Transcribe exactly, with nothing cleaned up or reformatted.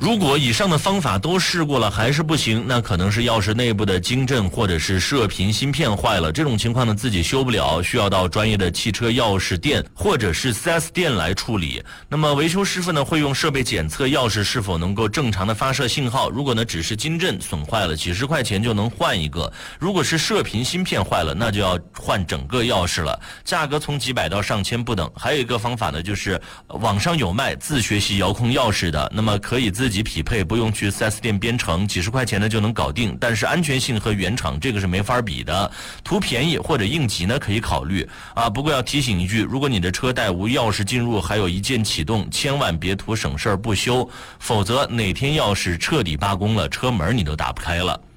如果以上的方法都试过了还是不行，那可能是钥匙内部的晶振或者是射频芯片坏了。这种情况呢，自己修不了，需要到专业的汽车钥匙店或者是 四 S 店来处理。那么维修师傅呢，会用设备检测钥匙是否能够正常的发射信号。如果呢只是晶振损坏了，几十块钱就能换一个；如果是射频芯片坏了，那就要换整个钥匙了，价格从几百到上千不等。还有一个方法呢，就是网上有卖自学习遥控钥匙的，那么可以自己匹配，不用去 四 S 店编程，几十块钱呢就能搞定。但是安全性和原厂这个是没法比的，图便宜或者应急呢可以考虑啊。不过要提醒一句，如果你的车带无钥匙进入，还有一键启动，千万别图省事儿不修，否则哪天钥匙彻底罢工了，车门你都打不开了。